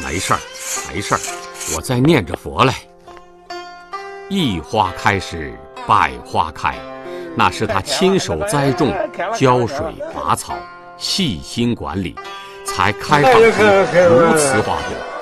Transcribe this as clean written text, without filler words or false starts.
没事儿，没事儿，我在念着佛嘞。一花开时，百花开，那是他亲手栽种、浇水、拔草、细心管理，才开放出如此花朵。